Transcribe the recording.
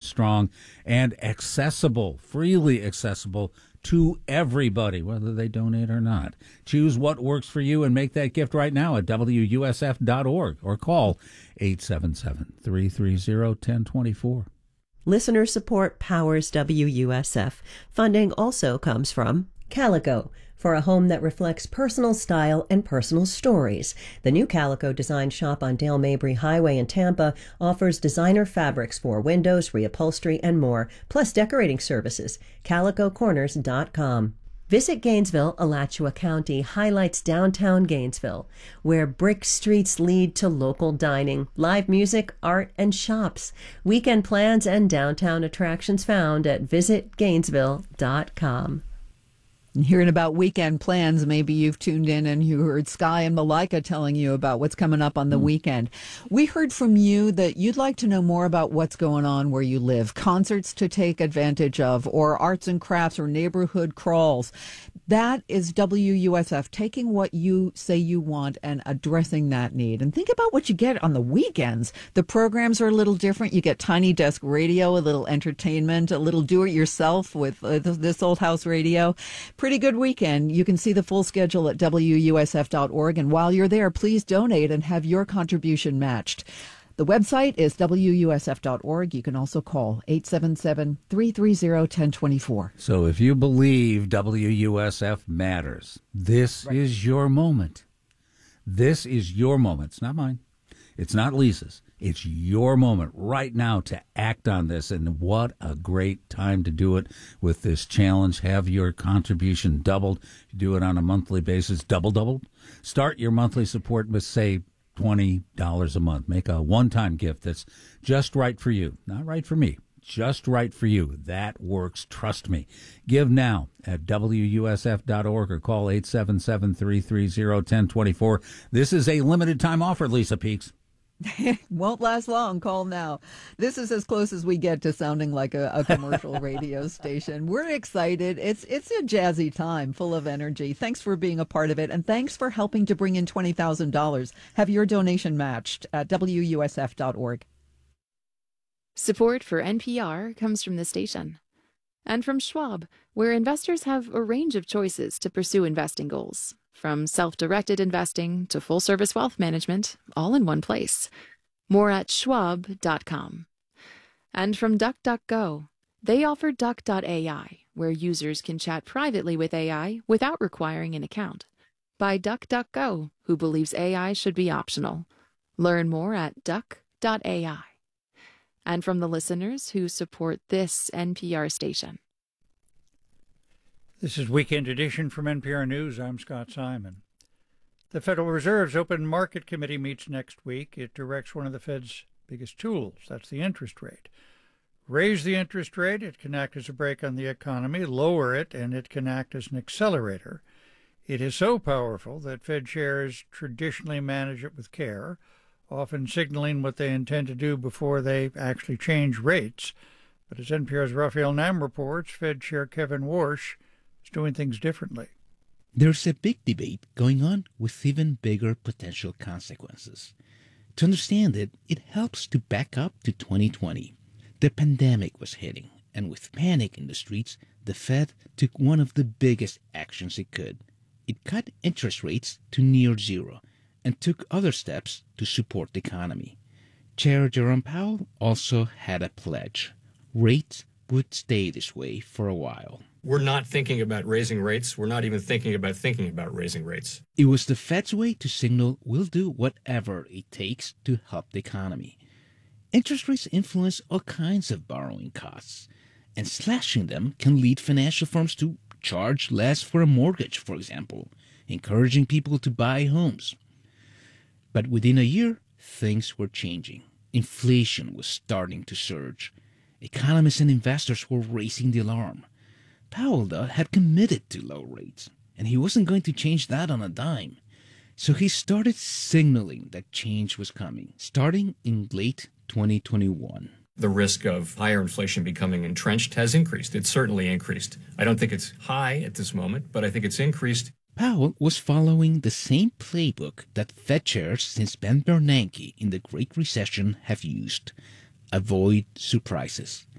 strong and accessible, freely accessible to everybody, whether they donate or not. Choose what works for you and make that gift right now at WUSF.org or call 877-330-1024. Listener support powers WUSF. Funding also comes from Calico, for a home that reflects personal style and personal stories. The new Calico design shop on Dale Mabry Highway in Tampa offers designer fabrics for windows, reupholstery, and more, plus decorating services. CalicoCorners.com. Visit Gainesville, Alachua County highlights downtown Gainesville, where brick streets lead to local dining, live music, art, and shops. Weekend plans and downtown attractions found at visitgainesville.com. And hearing about weekend plans, maybe you've tuned in and you heard Sky and Malika telling you about what's coming up on the weekend. We heard from you that you'd like to know more about what's going on where you live, concerts to take advantage of, or arts and crafts or neighborhood crawls. That is WUSF, taking what you say you want and addressing that need. And think about what you get on the weekends. The programs are a little different. You get Tiny Desk Radio, a little entertainment, a little do-it-yourself with this old house radio. Pretty good weekend. You can see the full schedule at WUSF.org. And while you're there, please donate and have your contribution matched. The website is WUSF.org. You can also call 877-330-1024. So if you believe WUSF matters, this is your moment. This is your moment. It's not mine. It's not Lisa's. It's your moment right now to act on this. And what a great time to do it with this challenge. Have your contribution doubled. You do it on a monthly basis, doubled. Start your monthly support with, say, $20 a month. Make a one-time gift that's just right for you. Not right for me. Just right for you. That works. Trust me. Give now at WUSF.org or call 877-330-1024. This is a limited time offer, Lisa Peaks. Won't last long. Call now. This is as close as we get to sounding like a commercial radio station. We're excited. It's a jazzy time, full of energy. Thanks for being a part of it, and thanks for helping to bring in $20,000. Have your donation matched at WUSF.org. Support for NPR comes from the station and from Schwab, where investors have a range of choices to pursue investing goals. From self-directed investing to full-service wealth management, all in one place. More at schwab.com. And from DuckDuckGo, they offer Duck.ai, where users can chat privately with AI without requiring an account. By DuckDuckGo, who believes AI should be optional. Learn more at Duck.ai. And from the listeners who support this NPR station. This is Weekend Edition from NPR News. I'm Scott Simon. The Federal Reserve's Open Market Committee meets next week. It directs one of the Fed's biggest tools, that's the interest rate. Raise the interest rate, it can act as a brake on the economy. Lower it, and it can act as an accelerator. It is so powerful that Fed chairs traditionally manage it with care, often signaling what they intend to do before they actually change rates. But as NPR's Raphael Nam reports, Fed Chair Kevin Warsh is doing things differently. There's a big debate going on with even bigger potential consequences. To understand it, it helps to back up to 2020. The pandemic was hitting, and with panic in the streets, the Fed took one of the biggest actions it could. It cut interest rates to near zero and took other steps to support the economy. Chair Jerome Powell also had a pledge. Rates would stay this way for a while. We're not thinking about raising rates. We're not even thinking about raising rates. It was the Fed's way to signal we'll do whatever it takes to help the economy. Interest rates influence all kinds of borrowing costs, and slashing them can lead financial firms to charge less for a mortgage, for example, encouraging people to buy homes. But within a year, things were changing. Inflation was starting to surge. Economists and investors were raising the alarm. Powell, though, had committed to low rates, and he wasn't going to change that on a dime. So he started signaling that change was coming, starting in late 2021. The risk of higher inflation becoming entrenched has increased. It's certainly increased. I don't think it's high at this moment, but I think it's increased. Powell was following the same playbook that Fed chairs since Ben Bernanke in the Great Recession have used. Avoid surprises.